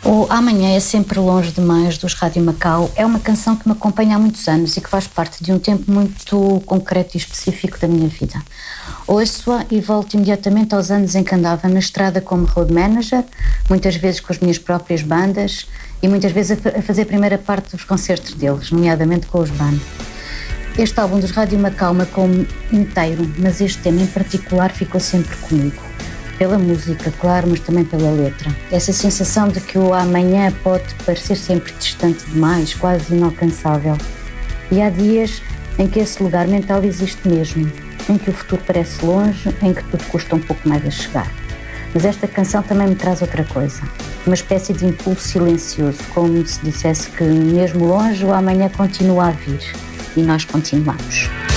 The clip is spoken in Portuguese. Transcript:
O Amanhã é sempre longe demais dos Rádio Macau. É uma canção que me acompanha há muitos anos e que faz parte de um tempo muito concreto e específico da minha vida. Ouço-a e volto imediatamente aos anos em que andava na estrada como road manager, muitas vezes com as minhas próprias bandas e muitas vezes a fazer a primeira parte dos concertos deles, nomeadamente com os Band. Este álbum dos Rádio Macau marcou-me inteiro, mas este tema em particular ficou sempre comigo. Pela música, claro, mas também pela letra. Essa sensação de que o amanhã pode parecer sempre distante demais, quase inalcançável. E há dias em que esse lugar mental existe mesmo, em que o futuro parece longe, em que tudo custa um pouco mais a chegar. Mas esta canção também me traz outra coisa, uma espécie de impulso silencioso, como se dissesse que mesmo longe o amanhã continua a vir e nós continuamos.